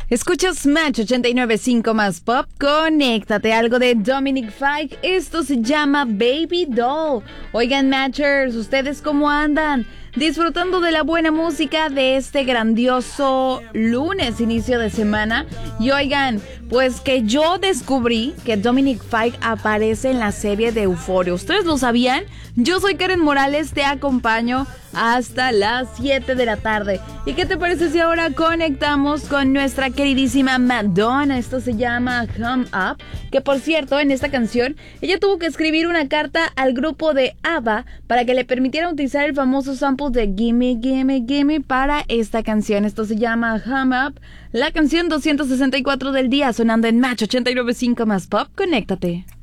Escuchas Match 89.5 más pop. Conéctate, algo de Dominic Fike. Esto se llama Baby Doll. Oigan, Matchers, ¿ustedes cómo andan? Disfrutando de la buena música de este grandioso lunes, inicio de semana. Y oigan, pues que yo descubrí que Dominic Fike aparece en la serie de Euphoria. ¿Ustedes lo sabían? Yo soy Karen Morales, te acompaño hasta las 7 de la tarde. ¿Y qué te parece si ahora conectamos con nuestra queridísima Madonna? Esto se llama Hum Up, que por cierto, en esta canción, ella tuvo que escribir una carta al grupo de ABBA para que le permitieran utilizar el famoso sample de Gimme, Gimme, Gimme para esta canción. Esto se llama Hum Up, la canción 264 del día, sonando en Match 89.5 más pop. Conéctate.